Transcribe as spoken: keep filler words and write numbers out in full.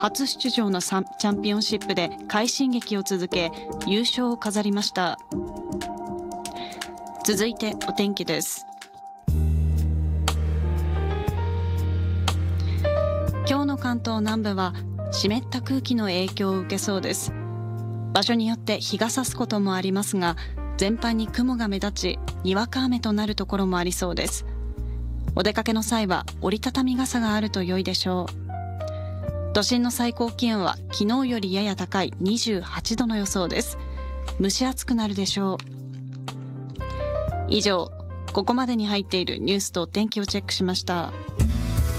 初出場のチャンピオンシップで快進撃を続け優勝を飾りました。続いてお天気です。今日の関東南部は湿った空気の影響を受けそうです。場所によって日が差すこともありますが、全般に雲が目立ちにわか雨となるところもありそうです。お出かけの際は折りたたみ傘があると良いでしょう。都心の最高気温は昨日よりやや高いにじゅうはちどの予想です。蒸し暑くなるでしょう。以上、ここまでに入っているニュースと天気をチェックしました。